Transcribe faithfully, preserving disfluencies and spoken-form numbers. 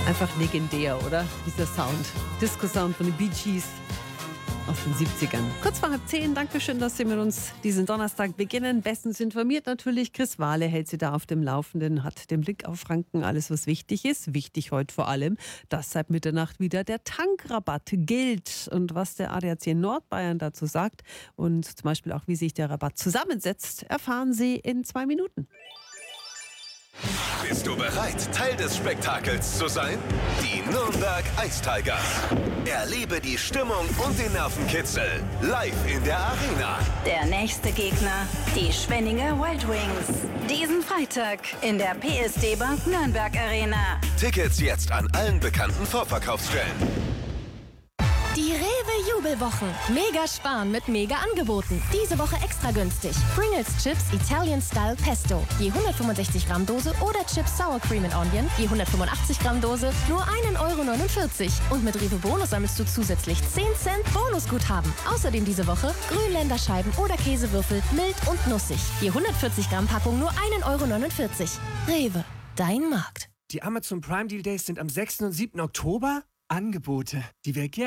Einfach legendär, oder? Dieser Sound. Disco-Sound von den Bee Gees aus den siebzigern. Kurz vor halb zehn. Dankeschön, dass Sie mit uns diesen Donnerstag beginnen. Bestens informiert natürlich. Chris Wahle hält Sie da auf dem Laufenden, hat den Blick auf Franken, alles was wichtig ist. Wichtig heute vor allem, dass seit Mitternacht wieder der Tankrabatt gilt. Und was der A D A C Nordbayern dazu sagt und zum Beispiel auch, wie sich der Rabatt zusammensetzt, erfahren Sie in zwei Minuten. Bist du bereit, Teil des Spektakels zu sein? Die Nürnberg Ice Tigers. Erlebe die Stimmung und den Nervenkitzel live in der Arena. Der nächste Gegner, die Schwenninger Wild Wings. Diesen Freitag in der P S D Bank Nürnberg Arena. Tickets jetzt an allen bekannten Vorverkaufsstellen. Die Rewe-Jubelwochen. Mega sparen mit Mega-Angeboten. Diese Woche extra günstig. Pringles Chips Italian Style Pesto. Je hundertfünfundsechzig Gramm Dose oder Chips Sour Cream and Onion. Je hundertfünfundachtzig Gramm Dose nur ein Euro neunundvierzig. Und mit Rewe Bonus sammelst du zusätzlich zehn Cent Bonusguthaben. Außerdem diese Woche Grünländerscheiben oder Käsewürfel mild und nussig. Je hundertvierzig Gramm Packung nur ein Euro neunundvierzig. Rewe, dein Markt. Die Amazon Prime Deal Days sind am sechsten und siebten Oktober. Angebote, die wir gerne